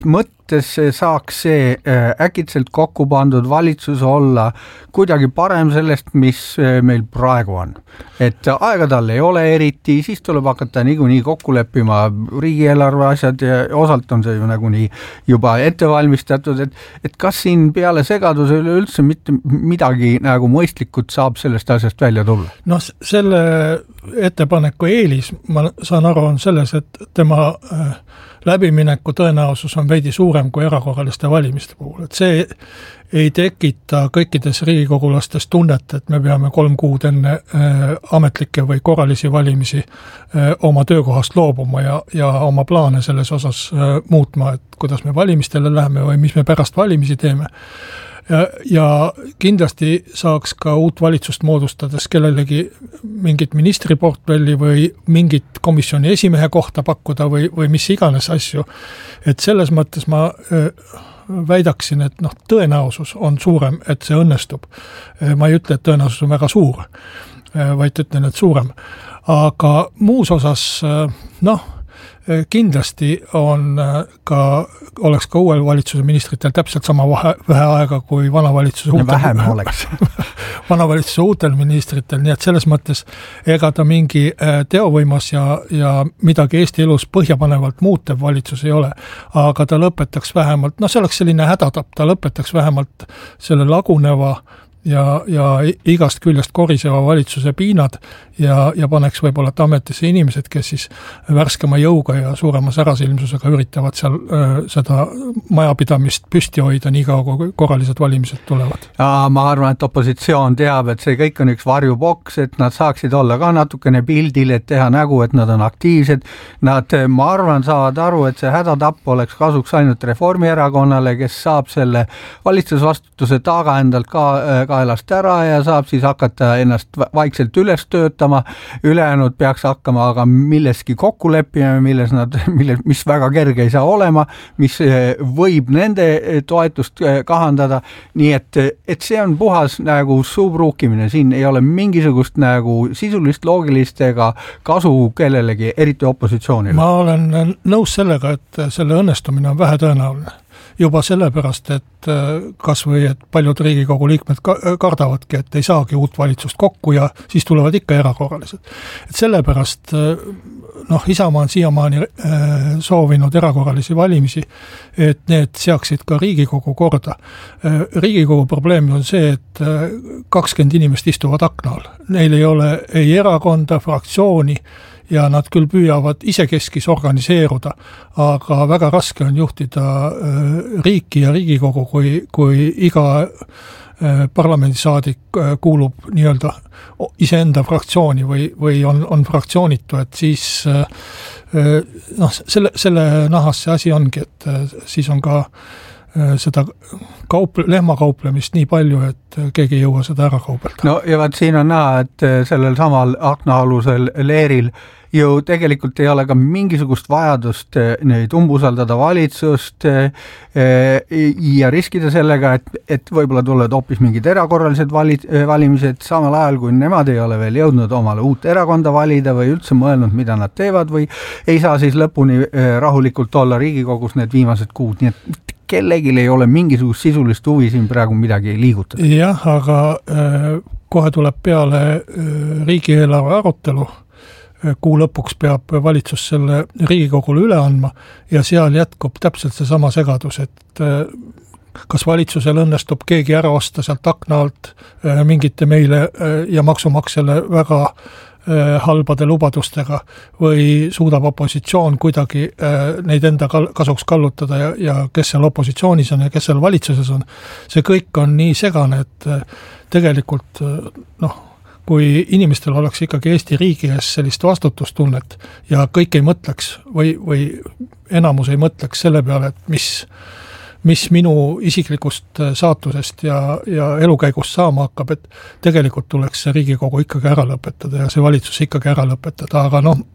mõttes saaks see äkitselt kokku pandud valitsus olla kuidagi parem sellest, mis meil praegu on. Et aega tal ei ole eriti, siis tuleb hakata niikuinii kokku leppima riigieelarve asjad ja osalt on see ju nagunii juba ette valmistatud, et kas siin peale segaduse üleüldse mitte midagi nagu mõistlikult saab sellest asjast välja tulla? No selle ettepaneku eelis, ma saan aru, on selles, et tema läbimineku tõenäosus on veidi suurem kui erakorraliste valimiste puhul. Et see ei tekita kõikides riigikogulastes tunnet, et me peame 3 kuud enne ametlikke või korralisi valimisi oma töökohast loobuma ja oma plaane selles osas muutma, et kuidas me valimistele läheme või mis me pärast valimisi teeme. Ja kindlasti saaks ka uut valitsust moodustades kellelegi mingit ministriportfelli või mingit komisjoni esimehe kohta pakkuda või mis iganes asju. Et selles mõttes ma väidaksin, et tõenäosus on suurem, et see õnnestub. Ma ei ütle, et tõenäosus on väga suur, vaid ütlen, et suurem. Aga muus osas, kindlasti oleks ka uuel valitsuse ministritel täpselt sama vähe aega kui vana valitsuse uutel ministritel, nii et selles mõttes ega ta mingi teovõimas ja midagi Eesti elus põhjapanevalt muutev valitsus ei ole, aga ta lõpetaks vähemalt, see oleks selline hädatapp, ta lõpetaks vähemalt selle laguneva ja igast küljest koriseva valitsuse piinad ja paneks võib-olla ametisse inimesed, kes siis värskema jõuga ja suuremas ärasilmsusega üritavad seal seda majapidamist püsti hoida nii kaua, kui korralised valimised tulevad. Ma arvan, et opositsioon teab, et see kõik on üks varjuboks, et nad saaksid olla ka natukene pildil, et teha nägu, et nad on aktiivsed. Nad, ma arvan, saavad aru, et see hädatapp oleks kasuks ainult Reformierakonnale, kes saab selle valitsusvastutuse taga endalt kaelast ära ja saab siis hakata ennast vaikselt üles töötama, ülejäänud peaks hakkama aga milleski kokku leppima, mis väga kerge ei saa olema, mis võib nende toetust kahandada, nii et see on puhas nagu suupruukimine, siin ei ole mingisugust nagu sisulist, loogilist ega kasu kellelegi, eriti opositsioonile. Ma olen nõus sellega, et selle õnnestumine on vähe tõenäoline. Juba sellepärast, et kas või et paljud Riigikogu liikmed kardavadki, et ei saagi uut valitsust kokku ja siis tulevad ikka erakorralised. Et sellepärast Isamaa on siiamaani soovinud erakorralisi valimisi, et need seaksid ka Riigikogu korda. Riigikogu probleem on see, et 20 inimest istuvad akna all. Neil ei ole ei erakonda, fraktsiooni, ja nad küll püüavad isekeskis organiseeruda, aga väga raske on juhtida riiki ja Riigikogu, kui iga parlamendisaadik kuulub nii-öelda iseenda fraktsiooni või on fraktsioonitu, et siis selle nahas see asi ongi, et siis on ka seda lehmakauplemist nii palju, et keegi ei jõua seda ära kaubelda. No ja vaat siin on näha, et sellel samal aknaalusel leeril ju tegelikult ei ole ka mingisugust vajadust neid umbusaldada valitsust ja riskida sellega, et võib-olla tulevad hoopis mingid erakorralised valimised samal ajal, kui nemad ei ole veel jõudnud omale uut erakonda valida või üldse mõelnud, mida nad teevad või ei saa siis lõpuni rahulikult olla Riigikogus need viimased kuud, nii et kellegil ei ole mingisugust sisulist huvi siin praegu midagi liigutada. Jah, aga kohe tuleb peale riigieelarve arutelu, kuu lõpuks peab valitsus selle Riigikogule üle andma ja seal jätkub täpselt see sama segadus, et kas valitsusel õnnestub keegi ära osta sealt akna alt mingite meile ja maksumaksjale väga halbade lubadustega või suudab opositsioon kuidagi neid enda kasuks kallutada ja kes seal opositsioonis on ja kes seal valitsuses on. See kõik on nii segane, et tegelikult kui inimestel oleks ikkagi Eesti riigi ees sellist vastutustunnet ja kõik ei mõtleks või enamus ei mõtleks selle peale, et mis minu isiklikust saatusest ja elukäigust saama hakkab, et tegelikult tuleks see Riigikogu ikkagi ära lõpetada ja see valitsus ikkagi ära lõpetada, aga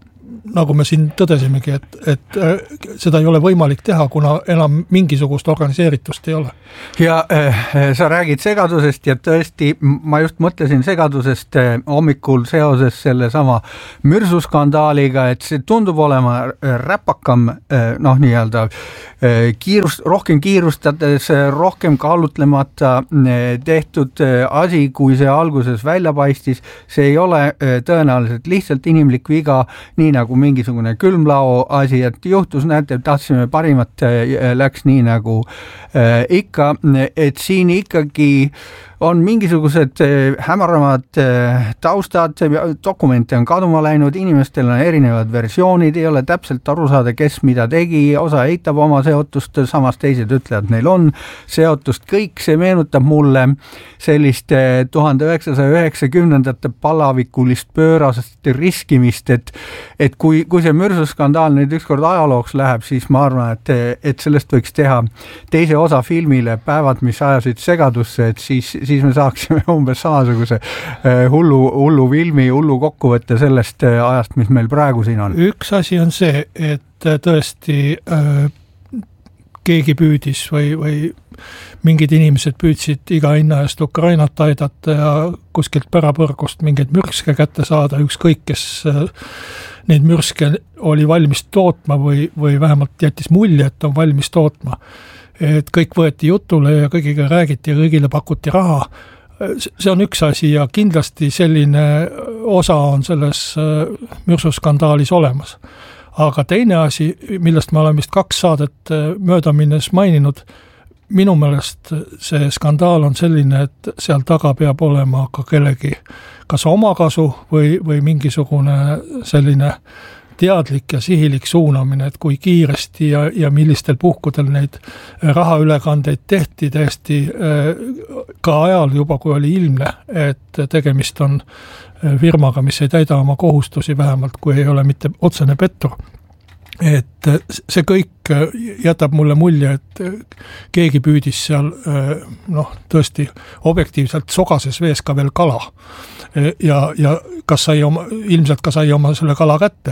nagu me siin tõdesimegi, et seda ei ole võimalik teha, kuna enam mingisugust organiseeritust ei ole. Ja sa räägid segadusest ja tõesti, ma just mõtlesin segadusest hommikul seoses selle sama mürsuskandaaliga, et see tundub olema räpakam, nii-öelda rohkem kiirustades, rohkem kaalutlemata tehtud asi, kui see alguses välja paistis. See ei ole tõenäoliselt lihtsalt inimlik viga, nii nagu mingisugune külmlao asi, et juhtus, näete, tahtsime parimat, läks nii nagu ikka, et siin ikkagi on mingisugused hämaramad taustad, dokumente on kaduma läinud, inimestel on erinevad versioonid, ei ole täpselt aru saada, kes mida tegi, osa eitab oma seotust, samas teised ütlevad, neil on seotust, kõik see meenutab mulle sellist 1990-ndate palavikulist pöörasest riskimist, et kui see mürsuskandaal nüüd ükskord ajalooks läheb, siis ma arvan, et sellest võiks teha teise osa filmile Päevad, mis ajasid segadusse, et siis me saaksime umbes samasuguse hullu filmi, hullu kokkuvõtte sellest ajast, mis meil praegu siin on. Üks asi on see, et tõesti keegi püüdis või mingid inimesed püüdsid iga hinna eest Ukrainat aidata ja kuskilt pärapõrgust mingeid mürske kätte saada, ükskõik kes neid mürske oli valmis tootma või vähemalt jättis mulje, et on valmis tootma. Et kõik võeti jutule ja kõigiga räägiti ja kõigile pakuti raha. See on üks asi ja kindlasti selline osa on selles mürsuskandaalis olemas. Aga teine asi, millest ma olen vist 2 saadet mööda minnes maininud, minu meelest see skandaal on selline, et seal taga peab olema ka kellegi kas omakasu või mingisugune selline teadlik ja sihilik suunamine, et kui kiiresti ja millistel puhkudel neid rahaülekandeid tehti täiesti ka ajal juba, kui oli ilmne, et tegemist on firmaga, mis ei täida oma kohustusi vähemalt, kui ei ole mitte otsene pettur. Et see kõik jätab mulle mulje, et keegi püüdis seal tõesti objektiivselt sogases vees ka veel kala ja ilmselt ka sai oma selle kala kätte.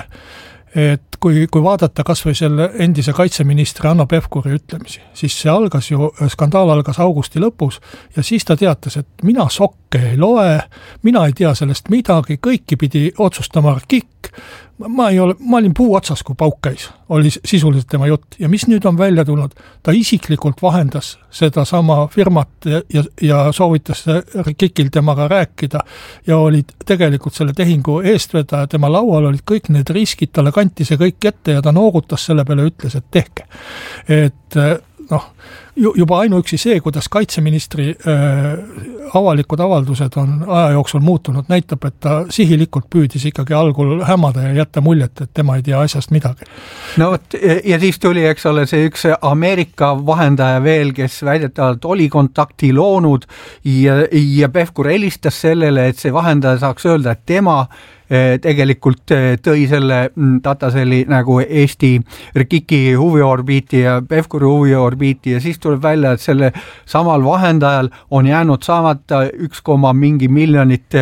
Et kui vaadata kas või selle endise kaitseministri Hanno Pevkuri ütlemisi, siis skandaal algas augusti lõpus ja siis ta teatas, et mina sokke ei loe, mina ei tea sellest midagi, kõiki pidi otsustama KIK, ma olin puu otsas, kui pauk käis, oli sisuliselt tema jutt. Ja mis nüüd on välja tulnud? Ta isiklikult vahendas seda sama firmat ja soovitas KIK-il temaga rääkida ja oli tegelikult selle tehingu eestvedaja, tema laual olid kõik need riskid, talle kanti see kõik ette ja ta noogutas selle peale, ütles, et tehke. Et juba ainuüksi see, kuidas kaitseministri avalikud avaldused on aja jooksul muutunud, näitab, et ta sihilikult püüdis ikkagi algul hämada ja jätta muljet, et tema ei tea asjast midagi. No ja siis tuli, eks ole, see üks Ameerika vahendaja veel, kes väidetavalt oli kontakti loonud ja Pevkur helistas sellele, et see vahendaja saaks öelda, et tema tegelikult tõi selle Dataseli nagu Eesti KIK-i huviorbiiti ja Pevkuri huviorbiiti ja siis tuleb välja, et selle samal vahendajal on jäänud saamata 1, mingi miljonit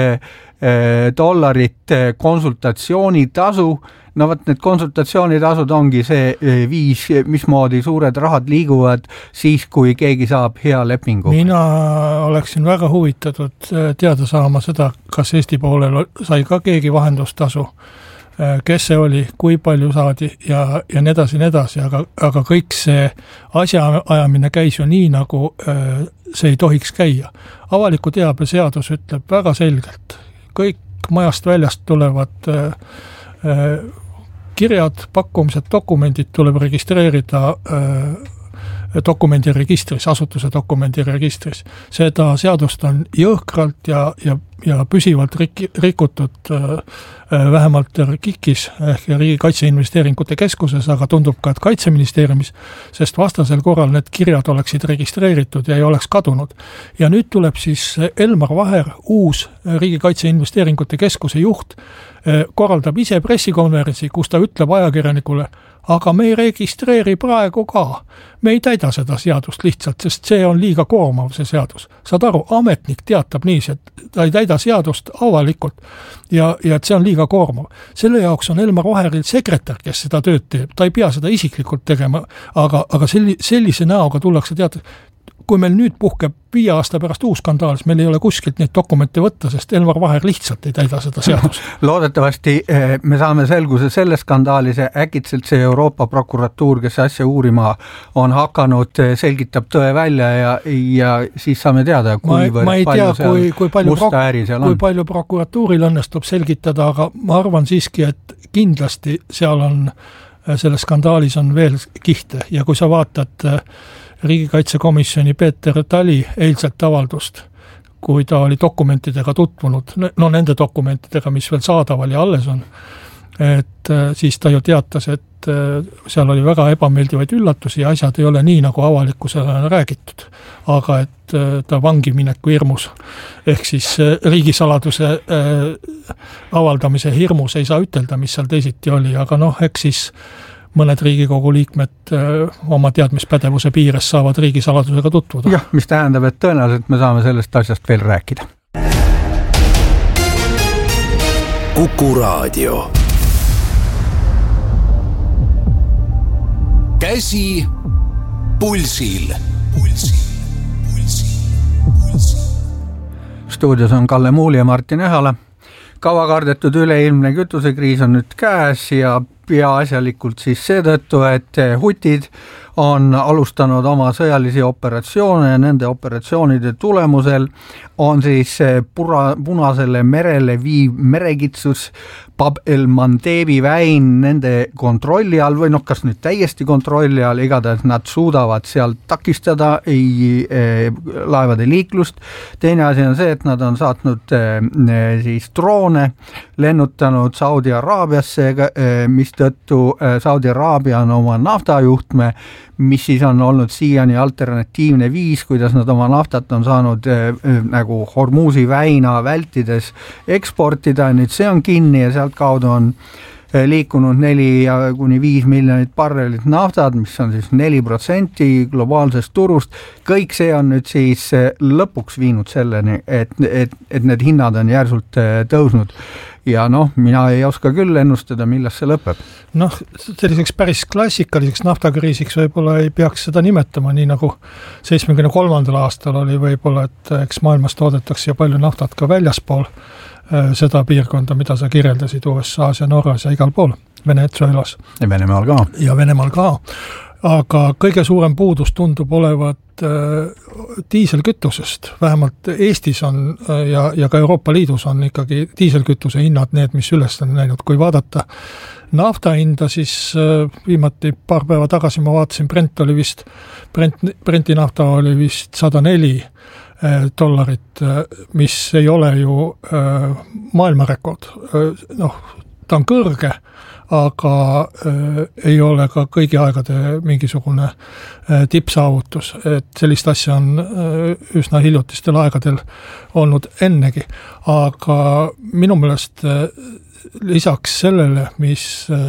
dollarit konsultatsioonitasu. No võt, need konsultatsioonitasud ongi see viis, mismoodi suured rahad liiguvad siis, kui keegi saab hea lepingu. Mina oleksin väga huvitatud teada saama seda, kas Eesti poolel sai ka keegi vahendustasu, kes see oli, kui palju saadi ja nii edasi, aga kõik see asjaajamine käis ju nii, nagu see ei tohiks käia. Avaliku teabe seadus ütleb väga selgelt, kõik majast väljast tulevad kirjad, pakkumised, dokumendid tuleb registreerida dokumendiregistris, asutuse dokumendiregistris. Seda seadust on jõhkralt ja püsivalt rikutud vähemalt KIK-is ehk Riigi Kaitseinvesteeringute Keskuses, aga tundub ka, et Kaitseministeeriumis, sest vastasel korral need kirjad oleksid registreeritud ja ei oleks kadunud. Ja nüüd tuleb siis Elmar Vaher, uus Riigi Kaitseinvesteeringute Keskuse juht, korraldab ise pressikonverentsi, kus ta ütleb ajakirjanikule, aga me ei registreeri praegu ka. Me ei täida seda seadust lihtsalt, sest see on liiga koormav, see seadus. Saad aru, ametnik teatab nii, et ta ei täida seadust avalikult ja et see on liiga koormav. Selle jaoks on Elmar Vaheril sekretär, kes seda tööd teeb. Ta ei pea seda isiklikult tegema, aga sellise näoga tullakse teada, kui meil nüüd puhkeb 5 aasta pärast uus skandaal, siis meil ei ole kuskilt neid dokumente võtta, sest Elmar Vaher lihtsalt ei täida seda seadust. Loodetavasti me saame selguse selle skandaalis ja äkitselt see Euroopa prokuratuur, kes asja uurima on hakanud, selgitab tõe välja ja siis saame teada, kui palju prokuratuuril õnnestub selgitada, aga ma arvan siiski, et kindlasti seal on, selles skandaalis on veel kihte ja kui sa vaatad Riigikaitsekomisjoni Peeter Tali eilselt avaldust, kui ta oli dokumentidega tutvunud, nende dokumentidega, mis veel saadaval ja alles on, et siis ta ju teatas, et seal oli väga ebameeldivaid üllatusi ja asjad ei ole nii, nagu avalikkusele on räägitud, aga et ta vangi mineku hirmus, ehk siis riigisaladuse avaldamise hirmus ei saa ütelda, mis seal teisiti oli, aga eks siis mõned Riigikogu liikmed oma teadmispädevuse piires saavad riigisaladusega tutvuda. Jah, mis tähendab, et tõenäoliselt me saame sellest asjast veel rääkida. Kuku Raadio. Käsi pulsil. Stuudios on Kalle Muul ja Martin Ehala. Kaua kardetud üleilmne kütusekriis on nüüd käes ja peaasjalikult siis seetõttu, et hutid on alustanud oma sõjalisi operatsioone ja nende operatsioonide tulemusel on siis Punasele merele viiv merekitsus Bab el-Mandebi väin nende kontrolli all või kas nüüd täiesti kontrolli all, igatahes nad suudavad seal takistada laevade liiklust. Teine asi on see, et nad on saatnud siis droone, lennutanud Saudi Araabiasse, mis tõttu Saudi Araabia on oma naftajuhtme, mis siis on olnud siiani alternatiivne viis, kuidas nad oma naftat on saanud nagu Hormuzi väina vältides eksportida, nüüd see on kinni ja sealt kaudu on liikunud 4–5 miljonit barrelit naftad, mis on siis 4% globaalsest turust. Kõik see on nüüd siis lõpuks viinud selleni, et need hinnad on järsult tõusnud. Ja mina ei oska küll ennustada, milles see lõpeb. Selliseks päris klassikaliseks naftakriisiks võib-olla ei peaks seda nimetama, nii nagu 73. aastal oli võib-olla, et eks maailmas toodetakse ja palju naftat ka väljaspool seda piirkonda, mida sa kirjeldasid USA-s ja Norras ja igal pool, Venezuelas. Ja Venemaal ka. Ja Venemaal ka. Aga kõige suurem puudus tundub olevat diiselkütusest. Vähemalt Eestis on ja ka Euroopa Liidus on ikkagi diiselkütuse hinnad need, mis üles on näinud. Kui vaadata nafta hinda, siis viimati paar päeva tagasi ma vaatasin, Brenti nafta oli vist $104, mis ei ole ju maailmarekord. Ta on kõrge, aga ei ole ka kõigi aegade mingisugune tippsaavutus, et sellist asja on üsna hiljutistel aegadel olnud ennegi, aga minu meelest lisaks sellele, mis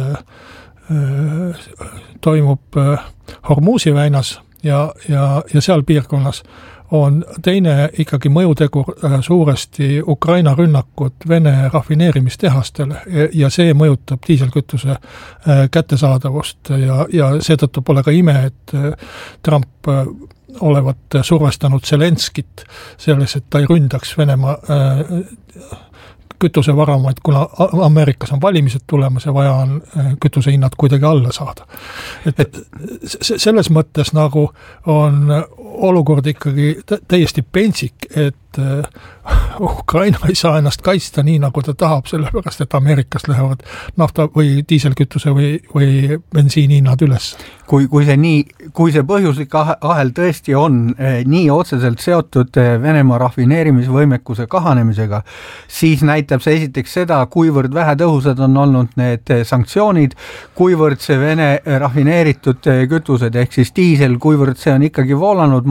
toimub Hormuzi väinas ja seal piirkonnas, on teine ikkagi mõjutegur suuresti Ukraina rünnakud Vene rafineerimistehastele ja see mõjutab diiselkütuse kättesaadavust ja seetõttu pole ka ime, et Trump olevat survestanud Zelenskit selles, et ta ei ründaks Venemaa kütusevaramaid, kuna Ameerikas on valimised tulemas ja vaja on kütusehinnad kuidagi alla saada. Et selles mõttes nagu on olukord ikkagi täiesti pentsik, et Ukraina ei saa ennast kaitsta nii, nagu ta tahab, sellepärast, et Ameerikas lähevad nafta või diiselkütuse või bensiini hinnad üles. Kui see põhjuslik ahel tõesti on nii otseselt seotud Venemaa rafineerimisvõimekuse kahanemisega, siis näitab see esiteks seda, kuivõrd vähe tõhusad on olnud need sanktsioonid, kuivõrd see Vene rafineeritud kütused ehk siis diisel, kuivõrd see on ikkagi voolanud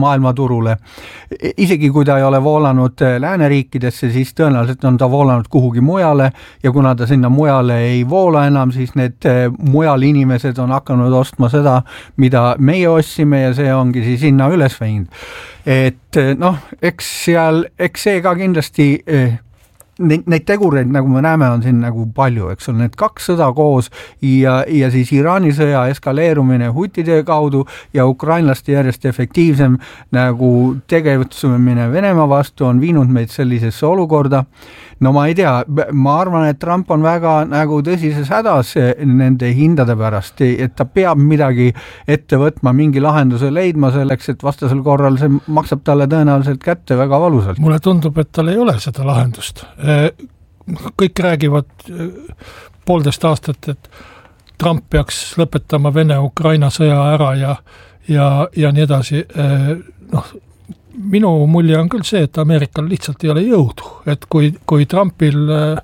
maailmaturule. Isegi kui ta ei ole voolanud lääneriikidesse, siis tõenäoliselt on ta voolanud kuhugi mujale ja kuna ta sinna mujale ei voola enam, siis need mujal inimesed on hakanud ostma seda, mida meie ostsime ja see ongi siis hinna üles viinud. Et noh, eks see ka kindlasti neid tegureid, nagu me näeme, on siin nagu palju, eks on need kaks sõda koos ja siis Iraani sõja eskaleerumine Hutide kaudu ja ukrainlaste järjest efektiivsem nagu tegevustamine Venemaa vastu on viinud meid sellisesse olukorda. No ma ei tea, ma arvan, et Trump on väga nagu tõsises hädas nende hindade pärast, et ta peab midagi ette võtma, mingi lahenduse leidma selleks, et vastasel korral see maksab talle tõenäoliselt kätte väga valusalt. Mulle tundub, et tal ei ole seda lahendust. Kõik räägivad 1,5 aastat, et Trump peaks lõpetama Vene-Ukraina sõja ära ja nii edasi. Minu mulje on küll see, et Ameerikal lihtsalt ei ole jõudu, et kui Trumpil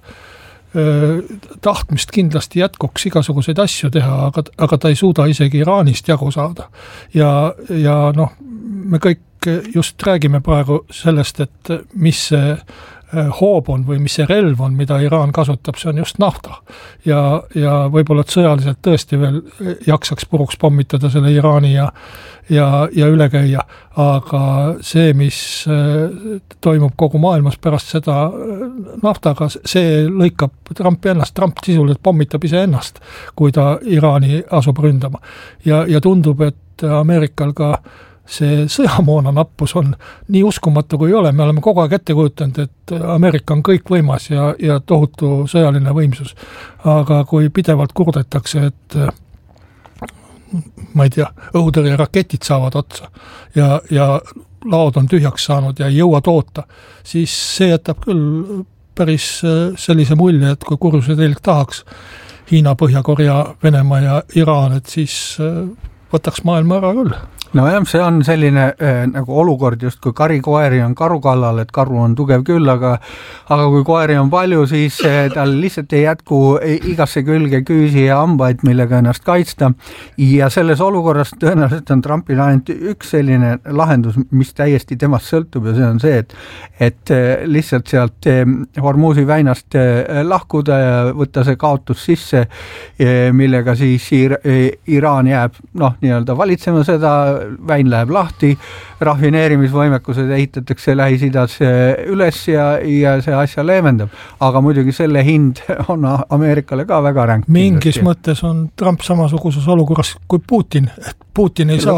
tahtmist kindlasti jätkuks igasuguseid asju teha, aga ta ei suuda isegi Iraanist jagu saada. Ja noh, me kõik just räägime praegu sellest, et mis see hoob on või mis see relv on, mida Iraan kasutab, see on just nafta. Ja võib-olla sõjaliselt tõesti veel jaksaks puruks pommitada selle Iraani ja üle käia, aga see, mis toimub kogu maailmas pärast seda naftaga, see lõikab Trumpi ennast, Trump sisuliselt pommitab ise ennast, kui ta Iraani asub ründama. Ja tundub, et Ameerikal ka see sõjamoona nappus on nii uskumatu kui ei ole, me oleme kogu aeg ette kujutanud, et Ameerika on kõik võimas ja tohutu sõjaline võimsus, aga kui pidevalt kurdetakse, et ma ei tea, õhutõrje raketid saavad otsa ja laod on tühjaks saanud ja ei jõua toota, siis see jätab küll päris sellise mulje, et kui kurjuse telg tahaks Hiina, Põhja-Korea, Venemaa ja Iraan, et siis võtaks maailma ära küll. No jah, see on selline nagu olukord just, kui karikoeri on karu kallal, et karu on tugev küll, aga kui koeri on palju, siis tal lihtsalt ei jätku igasse külge küüsi ja hambaid, millega ennast kaitsta. Ja selles olukorras tõenäoliselt on Trumpil ainult üks selline lahendus, mis täiesti temast sõltub ja see on see, et lihtsalt sealt Hormuzi väinast lahkuda ja võtta see kaotus sisse, millega siis Iraan jääb nii-öelda valitsema seda, väin läheb lahti, rafineerimisvõimekused ehitatakse Lähis-Idas üles ja see asja leevendab. Aga muidugi selle hind on Ameerikale ka väga ränk. Mingis mõttes on Trump samasuguses olukorras kui Putin. Putin ei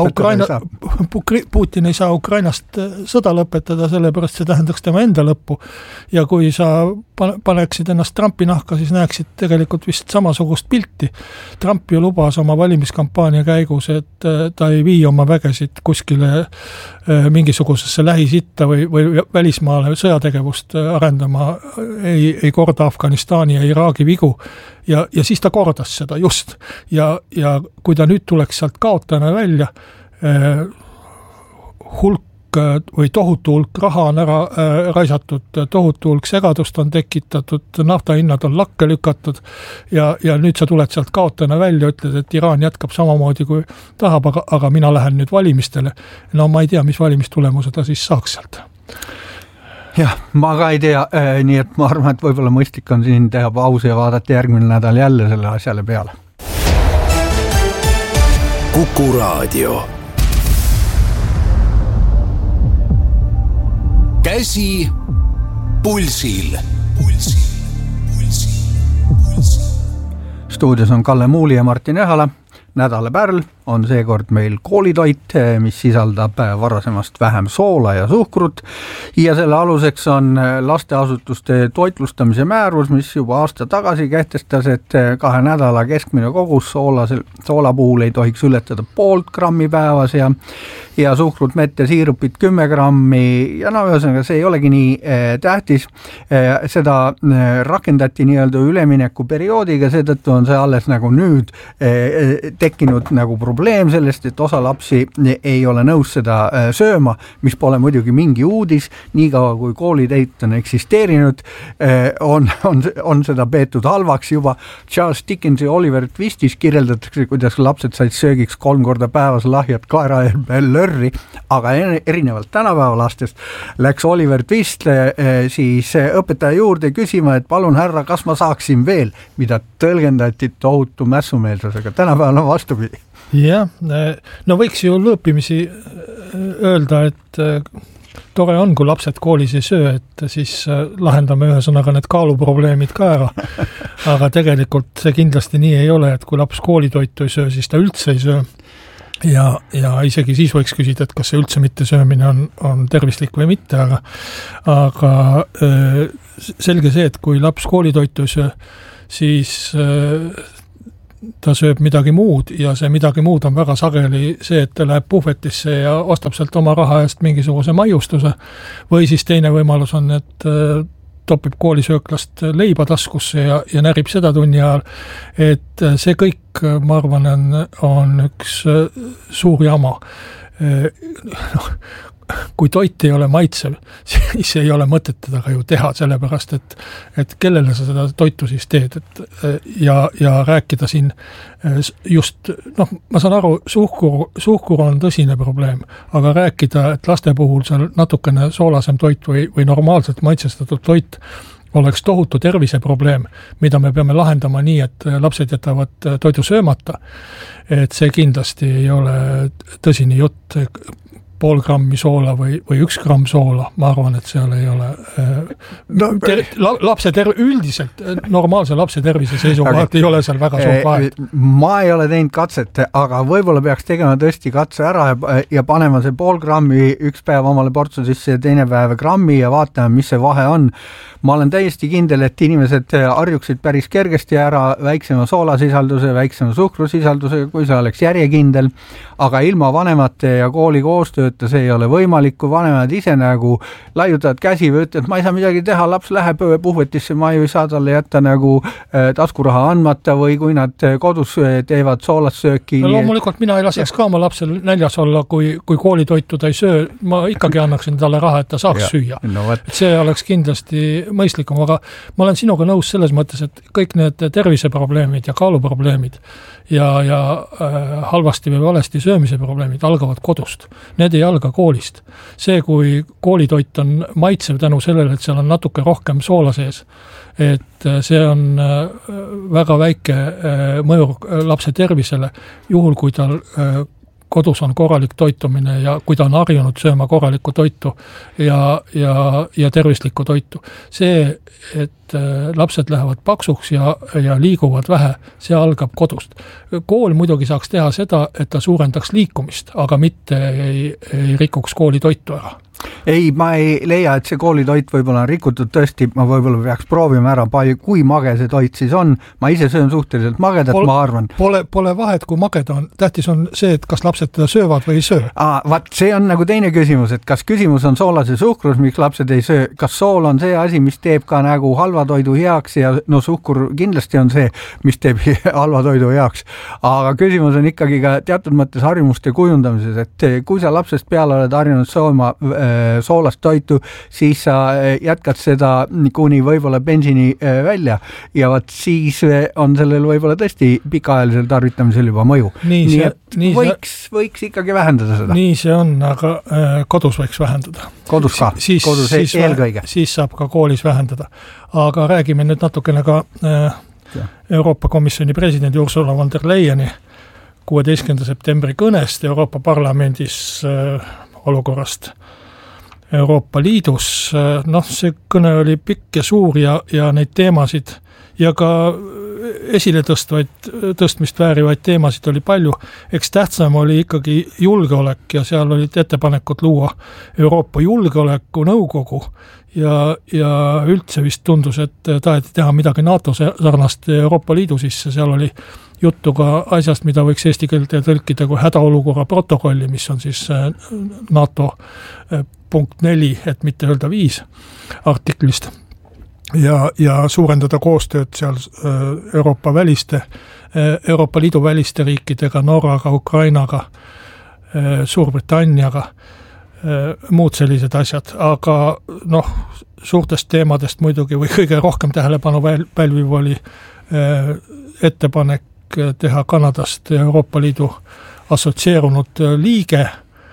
saa Ukrainast sõda lõpetada, sellepärast see tähendaks tema enda lõppu. Ja kui sa paneksid ennast Trumpi nahka, siis näeksid tegelikult vist samasugust pilti. Trump ju lubas oma valimiskampaania käigus, et ta ei vii oma vägesid kuskile mingisugusesse Lähis-Itta või välismaale sõjategevust arendama, ei korda Afganistani ja Iraagi vigu. Ja siis ta kordas seda just. Ja kui ta nüüd tuleks sealt kaotana välja, hulk või tohutu hulk raha on ära raisatud, tohutu hulk segadust on tekitatud, naftahinnad on lakke lükatud ja nüüd sa tuled sealt kaotana välja, ütled, et Iraan jätkab samamoodi kui tahab, aga mina lähen nüüd valimistele. No ma ei tea, mis valimistulemuse ta siis saaks sealt. Jah, ma ka ei tea, nii et ma arvan, et võib-olla mõistlik on siin teha pausi ja vaadata järgmine nädal jälle selle asjale peale. Kuku Raadio. Käsi pulsil. Stuudios on Kalle Muuli ja Martin Ehala. Nädala pärl on seekord meil koolitoit, mis sisaldab varasemast vähem soola ja suhkrut ja selle aluseks on lasteasutuste toitlustamise määrus, mis juba aasta tagasi kehtestas, et 2 nädala keskmine kogus soola puhul ei tohiks ületada 0,5 grammi päevas ja suhkrut, mett ja siirupit 10 grammi ja ühesõnaga see ei olegi nii tähtis. Seda rakendati nii-öelda ülemineku perioodiga, seetõttu on see alles nagu nüüd tekkinud nagu probleem sellest, et osa lapsi ei ole nõus seda sööma, mis pole muidugi mingi uudis, niikaua kui koolitoit on eksisteerinud, on seda peetud halvaks juba. Charles Dickensi Oliver Twistis kirjeldatakse, kuidas lapsed said söögiks 3 korda päevas lahjat kaeraelörri, aga erinevalt tänapäeva lastest läks Oliver Twist siis õpetaja juurde küsima, et palun härra, kas ma saaksin veel, mida tõlgendati tohutu mässumeelsusega. Tänapäeval on vastupidi. Jah, no võiks ju lõõpimisi öelda, et tore on, kui lapsed koolis ei söö, et siis lahendame ühesõnaga need kaaluprobleemid ka ära. Aga tegelikult see kindlasti nii ei ole, et kui laps koolitoitu ei söö, siis ta üldse ei söö. Ja isegi siis võiks küsida, et kas see üldse mitte söömine on tervislik või mitte, aga selge see, et kui laps koolitoitu ei söö, siis ta sööb midagi muud ja see midagi muud on väga sageli see, et ta läheb puhvetisse ja ostab sealt oma raha eest mingisuguse maiustuse või siis teine võimalus on, et topib koolisööklast leiba taskusse ja närib seda tunni ajal, et see kõik, ma arvan, on üks suur jama. Kui toit ei ole maitsev, siis ei ole mõtet teda ka ju teha, sellepärast, et kellele sa seda toitu siis teed, ja rääkida siin just, ma saan aru, suhkur on tõsine probleem, aga rääkida, et laste puhul seal natukene soolasem toit või normaalselt maitsestatud toit oleks tohutu terviseprobleem, mida me peame lahendama nii, et lapsed jätavad toidu söömata, et see kindlasti ei ole tõsine jutt, 0,5 grammi soola või 1 gramm soola, ma arvan, et seal ei ole üldiselt normaalse lapse tervise seisukohalt ei ole seal väga suur vahet. Ma ei ole teinud katset, aga võib-olla peaks tegema tõesti katse ära ja panema see 0,5 grammi üks päev omale portsu sisse ja teine päev grammi ja vaatame, mis see vahe on. Ma olen täiesti kindel, et inimesed harjuksid päris kergesti ära väiksema soolasisalduse, väiksema suhkrusisaldusega, kui see oleks järjekindel, aga ilma vanemate ja kooli koostööta see ei ole võimalik, kui vanemad ise nagu laiutavad käsi või ütlevad, et ma ei saa midagi teha, laps läheb puhvetisse, ma ei saa talle jätta nagu taskuraha andmata või kui nad kodus teevad soolassööki. No loomulikult mina ei laseks ka oma lapsel näljas olla, kui koolitoitu ta ei söö, ma ikkagi annaksin talle raha, et ta saaks süüa. No, et see oleks kindlasti mõistlikum, aga ma olen sinuga nõus selles mõttes, et kõik need terviseprobleemid ja kaaluprobleemid ja halvasti või valesti söömise probleemid algavad kodust. Need ei alga koolist. See, kui koolitoit on maitsev tänu sellele, et seal on natuke rohkem soola sees, et see on väga väike mõju lapse tervisele, juhul kui tal kodus on korralik toitumine ja kui ta on harjunud sööma korralikku toitu ja tervislikku toitu. See, et lapsed lähevad paksuks ja liiguvad vähe, see algab kodust. Kool muidugi saaks teha seda, et ta suurendaks liikumist, aga mitte ei rikuks kooli toitu ära. Ei, ma ei leia, et see koolitoit võib-olla on rikutud, tõesti, ma võib-olla peaks proovima ära, kui mage see toit siis on. Ma ise söön suhteliselt magedat, ma arvan. Pole vahet, kui mageda on. Tähtis on see, et kas lapsed teda söövad või ei söö. Vaat see on nagu teine küsimus, et kas küsimus on soolase suhkrus, miks lapsed ei söö. Kas sool on see asi, mis teeb ka nagu halva toidu heaks ja suhkur kindlasti on see, mis teeb halva toidu heaks. Aga küsimus on ikkagi ka teatud mõttes harjumuste kujundamises, et kui sa lapsest peale oled harjunud sooma soolast toitu, siis sa jätkad seda kuni võib-olla bensiini välja ja vaat siis on sellel võib-olla tõesti pikaajalisel tarvitamisel juba mõju. Nii et võiks ikkagi vähendada seda. Nii see on, aga kodus võiks vähendada. Kodus ka, kodus eelkõige. Siis saab ka koolis vähendada. Aga räägime nüüd natukene ka Euroopa Komisjoni presidendi Ursula von der Leyeni 16. septembri kõnest Euroopa Parlamendis olukorrast Euroopa Liidus. See kõne oli pikk ja suur ja neid teemasid ja ka esile tõstmist väärivaid teemasid oli palju. Eks tähtsam oli ikkagi julgeolek ja seal olid ettepanekud luua Euroopa julgeoleku nõukogu ja üldse vist tundus, et taheti teha midagi NATO sarnast Euroopa Liidu sisse. Seal oli juttu ka asjast, mida võiks eesti keelde tõlkida kui hädaolukorra protokolli, mis on siis NATO punkt 4, et mitte öelda 5 artiklist. ja suurendada koostööd seal Euroopa Liidu väliste riikidega, Norraga, Ukrainaga, Suurbritanniaga, muud sellised asjad, aga suurtest teemadest muidugi või kõige rohkem tähelepanu pälviv oli ettepanek teha Kanadast Euroopa Liidu assotsieerunud liige,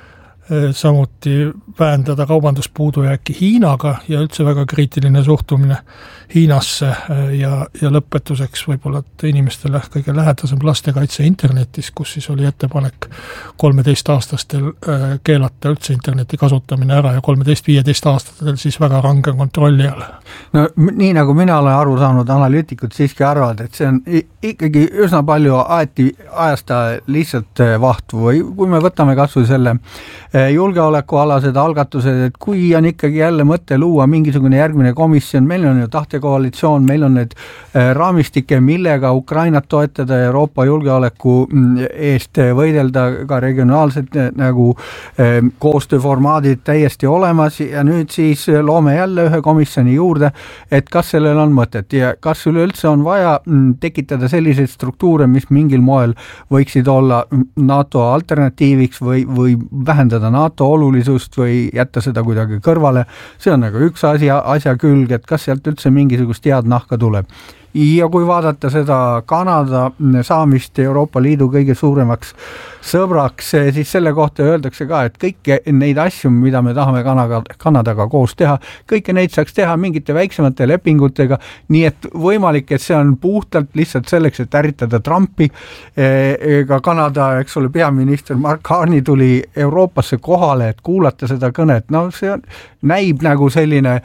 samuti vähendada kaubanduspuudujääki Hiinaga ja üldse väga kriitiline suhtumine Hiinasse ja lõpetuseks võib-olla inimestele kõige lähedasem lastekaitse internetis, kus siis oli ettepanek 13-aastastel keelata üldse interneti kasutamine ära ja 13-15-aastastel siis väga range kontrolli all. No nii nagu mina olen aru saanud, analüütikud siiski arvavad, et see on ikkagi üsna palju ajasta lihtsalt vahtu või kui me võtame kasvõi selle julgeolekualased algatused, et kui on ikkagi jälle mõte luua mingisugune järgmine komisjon, meil on ju tahtekoalitsioon, meil on need raamistike, millega Ukrainat toetada Euroopa julgeoleku eest võidelda, ka regionaalsed nagu koostööformaadid täiesti olemas ja nüüd siis loome jälle ühe komisjoni juurde, et kas sellel on mõtet ja kas üleüldse on vaja tekitada selliseid struktuure, mis mingil moel võiksid olla NATO alternatiiviks või vähendada NATO olulisust või jätta seda kuidagi kõrvale. See on nagu üks asja külg, et kas sealt üldse mingisugust head nahka tuleb. Ja kui vaadata seda Kanada saamist Euroopa Liidu kõige suuremaks sõbraks, siis selle kohta öeldakse ka, et kõike neid asju, mida me tahame Kanadaga koos teha, kõike neid saaks teha mingite väiksemate lepingutega, nii et võimalik, et see on puhtalt lihtsalt selleks, et ärritada Trumpi. Ka Kanada, eks ole, peaminister Mark Carney tuli Euroopasse kohale, et kuulata seda kõnet. No see näib nagu selline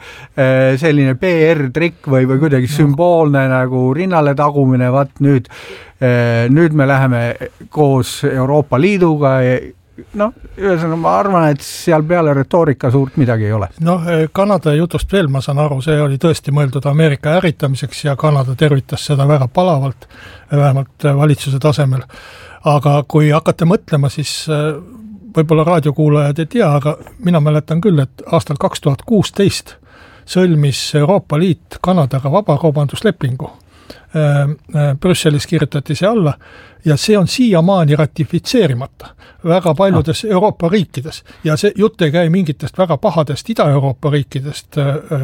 PR-trikk või kuidagi sümboolne nagu rinnale tagumine, nüüd me läheme koos Euroopa Liiduga, ühesõnaga ma arvan, et seal peale retoorika suurt midagi ei ole. Kanada jutust veel, ma saan aru, see oli tõesti mõeldud Ameerika ärritamiseks ja Kanada tervitas seda väga palavalt, vähemalt valitsuse tasemel. Aga kui hakata mõtlema, siis võib-olla raadiokuulajad ei tea, aga mina mäletan küll, et aastal 2016 sõlmis Euroopa Liit Kanadaga vabakaubanduslepingu. Brüsselis kirjutati see alla ja see on siiamaani ratifitseerimata väga paljudes Euroopa riikides ja see jutt ei käi mingitest väga pahadest Ida-Euroopa riikidest,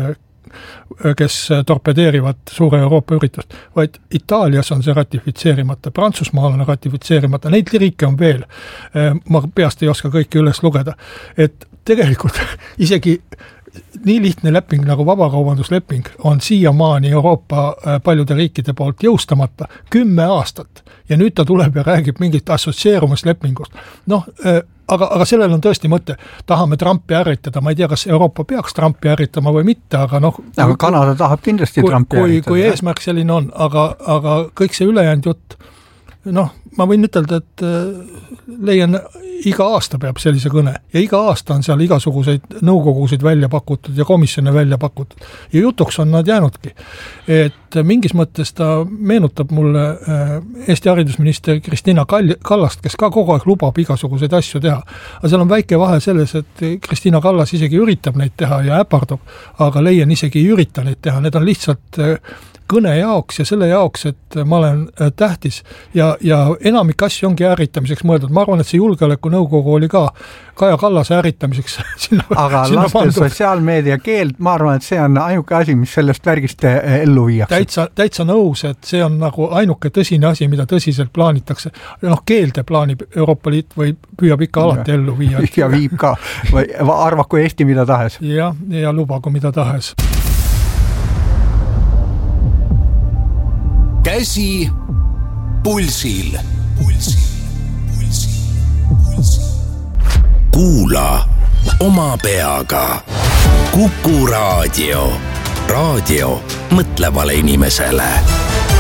kes torpedeerivad suure Euroopa üritust, vaid Itaalias on see ratifitseerimata, Prantsusmaal on ratifitseerimata, neid riike on veel, ma peast ei oska kõiki üles lugeda, et tegelikult isegi nii lihtne leping nagu vabakaubandusleping on siiamaani Euroopa paljude riikide poolt jõustamata 10 aastat ja nüüd ta tuleb ja räägib mingit assotsieerumislepingust. Aga sellel on tõesti mõte. Tahame Trumpi ärritada, ma ei tea, kas Euroopa peaks Trumpi ärritama või mitte, aga aga Kanada tahab kindlasti Trumpi ärritada. Kui eesmärk selline on, aga kõik see ülejäänud jutt, ma võin ütelda, et leian iga aasta peab sellise kõne ja iga aasta on seal igasuguseid nõukogusid välja pakutud ja komisjone välja pakutud ja jutuks on nad jäänudki. Et mingis mõttes ta meenutab mulle Eesti haridusminister Kristina Kallast, kes ka kogu aeg lubab igasuguseid asju teha. Aga seal on väike vahe selles, et Kristina Kallas isegi üritab neid teha ja äpardub, aga leian isegi ei ürita neid teha. Need on lihtsalt kõne jaoks ja selle jaoks, et ma olen tähtis ja enamik asju ongi ärritamiseks mõeldud. Ma arvan, et see julgeolekunõukogu oli ka Kaja Kallase ärritamiseks. Aga laste sotsiaalmeedia keeld, ma arvan, et see on ainuke asi, mis sellest värgist ellu viiakse. Täitsa nõus, et see on nagu ainuke tõsine asi, mida tõsiselt plaanitakse. Keelde plaanib Euroopa Liit või püüab ikka alati ellu viia. Ja viib ka. Arvaku Eesti mida tahes. Ja lubagu mida tahes. Käsi pulsil. Kuula oma peaga. Kuku Raadio. Raadio mõtlevale inimesele.